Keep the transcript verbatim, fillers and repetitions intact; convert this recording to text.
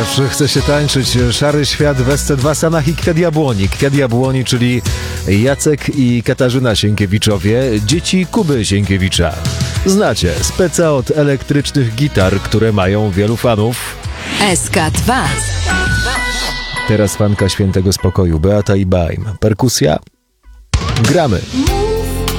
Zawsze chce się tańczyć. Szary świat w S C dwa Sanach i Kwiat Jabłoni. Kwiat Jabłoni, czyli Jacek i Katarzyna Sienkiewiczowie, dzieci Kuby Sienkiewicza. Znacie, speca od elektrycznych gitar, które mają wielu fanów. S K dwa. Teraz fanka Świętego Spokoju, Beata i Baim. Perkusja? Gramy.